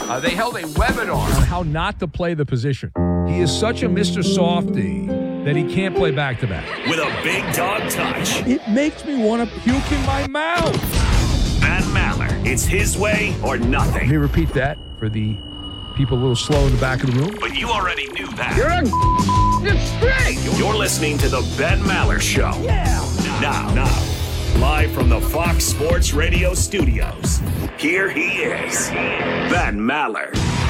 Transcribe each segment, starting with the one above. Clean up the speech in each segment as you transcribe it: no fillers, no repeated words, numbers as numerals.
They held a webinar on how not to play the position. He is such a Mr. Softy that he can't play back-to-back. With a big dog touch. It makes me want to puke in my mouth. Van Maller. It's his way or nothing. Let me repeat that for the people a little slow in the back of the room. But you already knew that. You're straight. You're listening to the Ben Maller Show. Yeah. Now, live from the Fox Sports Radio studios, here he is, Ben Maller.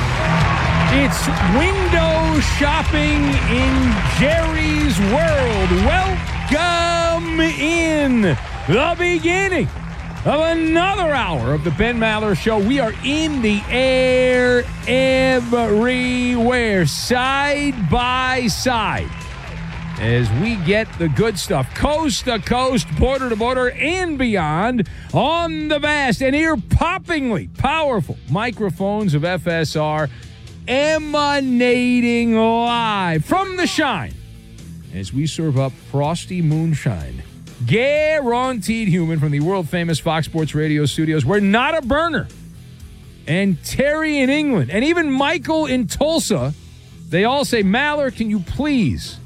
It's window shopping in Jerry's world. Welcome in the beginning of another hour of the Ben Maller Show. We are in the air everywhere, side by side, as we get the good stuff, coast to coast, border to border, and beyond, on the vast and ear-poppingly powerful microphones of FSR, emanating live from the Shine as we serve up frosty moonshine, guaranteed human, from the world-famous Fox Sports Radio studios. We're not a burner. And Terry in England, and even Michael in Tulsa, they all say, Maller, can you please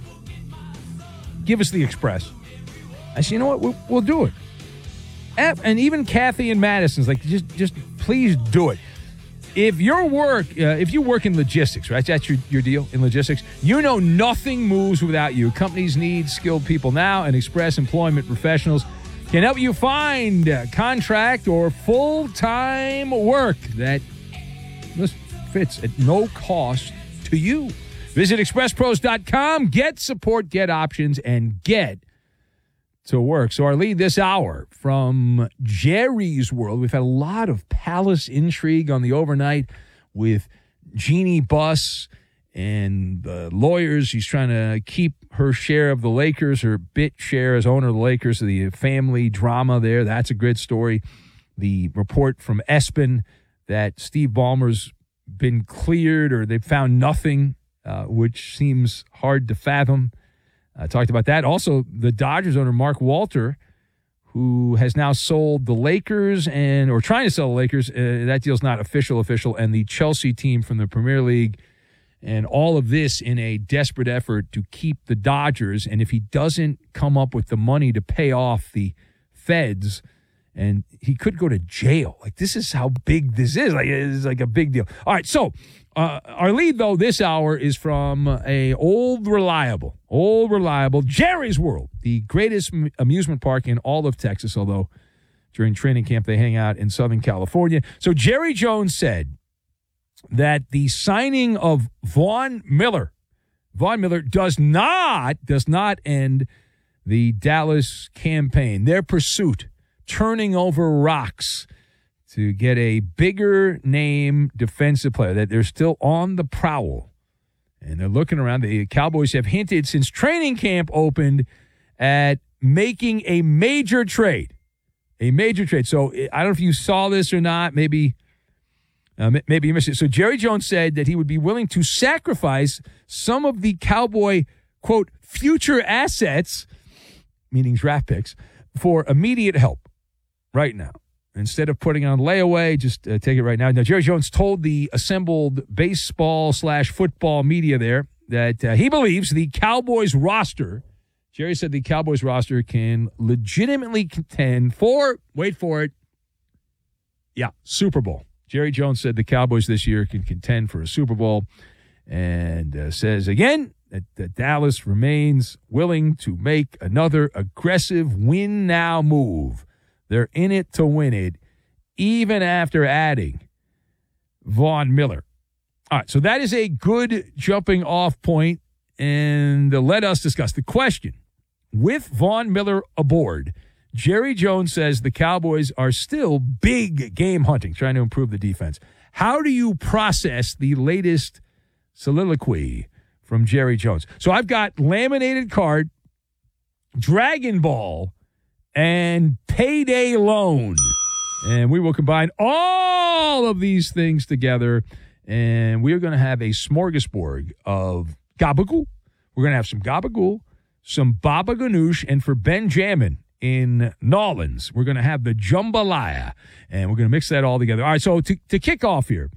give us the Express? I said, you know what? We'll do it. And even Kathy in Madison's like, just please do it. If you work in logistics, right? That's your deal in logistics. You know nothing moves without you. Companies need skilled people now, and Express Employment Professionals can help you find contract or full-time work that fits at no cost to you. Visit expresspros.com, get support, get options, and get to work. So our lead this hour from Jerry's world. We've had a lot of palace intrigue on the overnight with Jeannie Buss and the lawyers. He's trying to keep her share of the Lakers, her bit share as owner of the Lakers, the family drama there. That's a good story. The report from ESPN that Steve Ballmer's been cleared, or they've found nothing, which seems hard to fathom. I talked about that. Also, the Dodgers owner, Mark Walter, who has now sold the Lakers or trying to sell the Lakers. That deal's not official, and the Chelsea team from the Premier League. And all of this in a desperate effort to keep the Dodgers. And if he doesn't come up with the money to pay off the feds, and he could go to jail. Like, this is how big this is. Like, it's like a big deal. All right, so our lead, though, this hour is from a old reliable Jerry's World, the greatest amusement park in all of Texas, although during training camp they hang out in Southern California. So Jerry Jones said that the signing of Von Miller does not end the Dallas campaign, their pursuit, turning over rocks to get a bigger name defensive player, that they're still on the prowl. And they're looking around. The Cowboys have hinted since training camp opened at making a major trade. So I don't know if you saw this or not. Maybe you missed it. So Jerry Jones said that he would be willing to sacrifice some of the Cowboy, quote, future assets, meaning draft picks, for immediate help right now. Instead of putting on layaway, just take it right now. Now, Jerry Jones told the assembled baseball/football media there that he believes the Cowboys roster, Jerry said the Cowboys roster can legitimately contend for, wait for it, Super Bowl. Jerry Jones said the Cowboys this year can contend for a Super Bowl, and says again that Dallas remains willing to make another aggressive win-now move. They're in it to win it, even after adding Von Miller. All right, so that is a good jumping-off point, and let us discuss the question. With Von Miller aboard, Jerry Jones says the Cowboys are still big game hunting, trying to improve the defense. How do you process the latest soliloquy from Jerry Jones? So I've got laminated card, Dragon Ball, and payday loan. And we will combine all of these things together, and we are going to have a smorgasbord of gabagool. We're going to have some gabagool, some baba ganoush, and for Benjamin in Nolans, we're going to have the jambalaya, and we're going to mix that all together. All right, so to kick off here,